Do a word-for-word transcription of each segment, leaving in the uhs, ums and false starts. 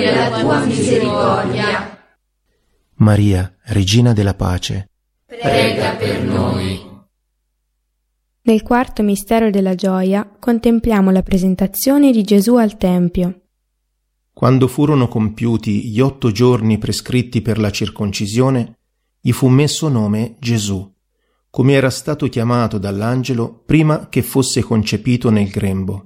e la tua misericordia. Maria, Regina della Pace, prega per noi. Nel quarto mistero della gioia contempliamo la presentazione di Gesù al Tempio. Quando furono compiuti gli otto giorni prescritti per la circoncisione, gli fu messo nome Gesù, come era stato chiamato dall'angelo prima che fosse concepito nel grembo.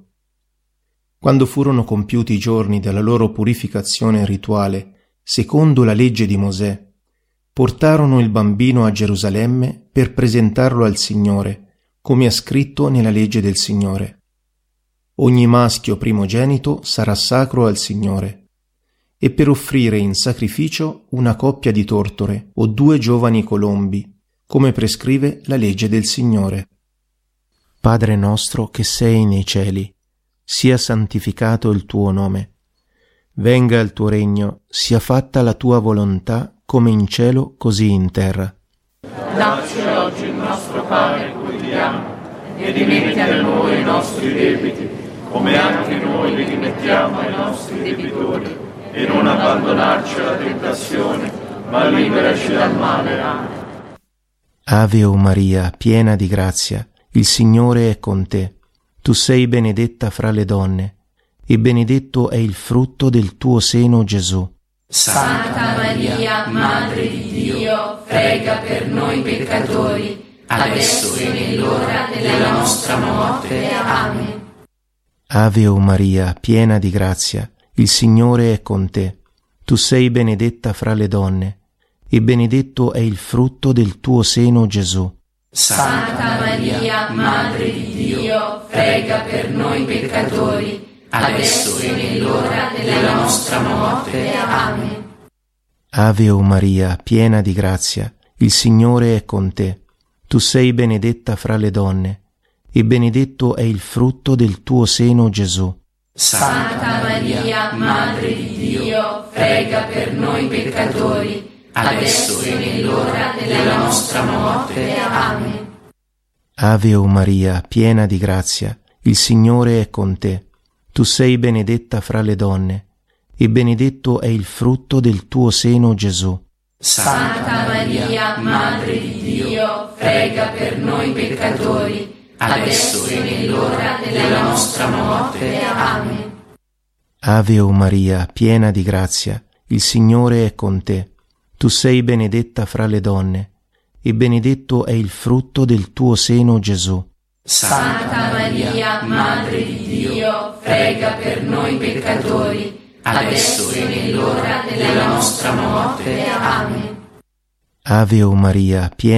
Quando furono compiuti i giorni della loro purificazione rituale, secondo la legge di Mosè, portarono il bambino a Gerusalemme per presentarlo al Signore, come è scritto nella legge del Signore. Ogni maschio primogenito sarà sacro al Signore, e per offrire in sacrificio una coppia di tortore o due giovani colombi, come prescrive la legge del Signore. Padre nostro che sei nei cieli, sia santificato il tuo nome. Venga il tuo regno, sia fatta la tua volontà, come in cielo così in terra. Dacci oggi il nostro pane quotidiano e rimetti a noi i nostri debiti, come anche noi li rimettiamo ai nostri debitori, e non abbandonarci alla tentazione, ma liberaci dal male. Amen. Ave o Maria, piena di grazia, il Signore è con te. Tu sei benedetta fra le donne, e benedetto è il frutto del tuo seno, Gesù. Santa Maria, Madre di Dio, prega per noi peccatori, adesso e nell'ora della nostra morte. Amen. Ave o Maria, piena di grazia, il Signore è con te. Tu sei benedetta fra le donne, e benedetto è il frutto del tuo seno, Gesù. Santa Maria, Madre di Dio, prega per noi peccatori, adesso e nell'ora della nostra morte. Amen. Ave o Maria, piena di grazia, il Signore è con te. Tu sei benedetta fra le donne, e benedetto è il frutto del tuo seno, Gesù. Santa Maria, Madre di Dio, prega per noi peccatori, adesso e nell'ora della nostra morte. Amen. Ave o Maria, piena di grazia, il Signore è con te. Tu sei benedetta fra le donne, e benedetto è il frutto del tuo seno, Gesù. Santa Maria, Madre di Dio, prega per noi peccatori, adesso e nell'ora della nostra morte. Amen. Ave o Maria, piena di grazia, il Signore è con te. Tu sei benedetta fra le donne, e benedetto è il frutto del tuo seno, Gesù. Santa Maria, Madre di Dio, prega per noi peccatori, adesso e nell'ora della nostra morte. Amen. Ave o Maria, piena